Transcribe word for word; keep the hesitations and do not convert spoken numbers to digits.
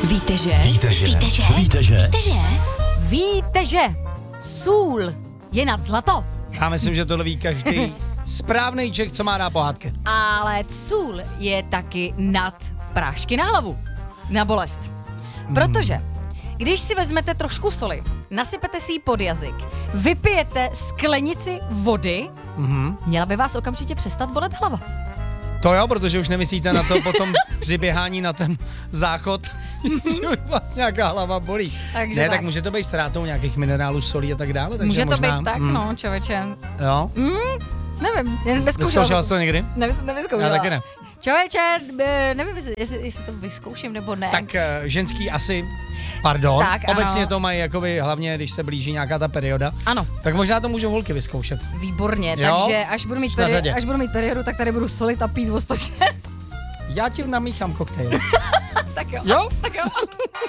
Víte, že? Víte, že? Víte, že? Víte, že? Víte, že? Víte, že? Sůl je nad zlato. Já myslím, že tohle ví každý správný Čech, co má rád pohádky. Ale sůl je taky nad prášky na hlavu. Na bolest. Protože když si vezmete trošku soli, nasypete si ji pod jazyk, vypijete sklenici vody, mm-hmm. měla by vás okamžitě přestat bolet hlava. To jo, protože už nemyslíte na to potom při běhání na ten záchod, že už vás nějaká hlava bolí. Takže ne, tak. tak může to být ztrátou nějakých minerálů, solí a tak dále. Takže Může to možná, být tak, mm, no, člověče. Jo. Mm, nevím, Vyzkoušela neskoušela jsi to někdy? Nevys, nevyzkoušela. Já taky ne. Člověče, b- nevím, jestli, jestli to vyzkouším nebo ne. Tak uh, ženský asi, pardon, Tak, ano. obecně to mají jakoby hlavně, když se blíží nějaká ta perioda. Ano. Tak možná to můžou holky vyzkoušet. Výborně, Jo? takže až budu, mít Na peri- řadě. až budu mít periodu, tak tady budu solit a pít o sto šest. Já ti namíchám koktejl. Tak jo. Jo? Tak jo.